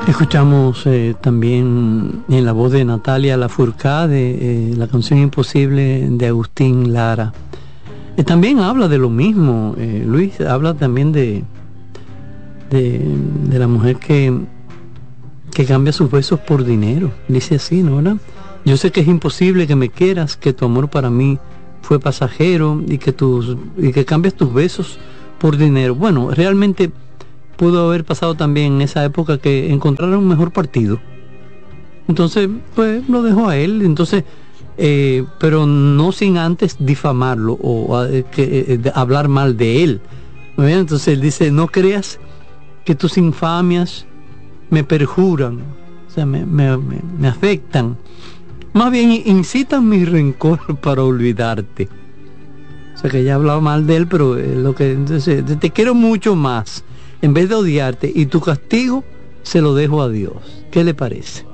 Escuchamos también en la voz de Natalia Lafourcade la canción Imposible de Agustín Lara. También habla de lo mismo, Luis, habla también de la mujer que cambia sus besos por dinero. Dice así, ¿no? ¿Verdad? Yo sé que es imposible que me quieras, que tu amor para mí fue pasajero y que cambias tus besos por dinero. Bueno, realmente pudo haber pasado también en esa época que encontraron un mejor partido. Entonces, pues lo dejó a él. Entonces, pero no sin antes difamarlo o hablar mal de él. ¿No? Entonces él dice, no creas que tus infamias me perjuran, o sea, me afectan. Más bien incitan mi rencor para olvidarte. O sea, que ya hablaba mal de él, pero lo que entonces, te quiero mucho más en vez de odiarte, y tu castigo se lo dejo a Dios. ¿Qué le parece?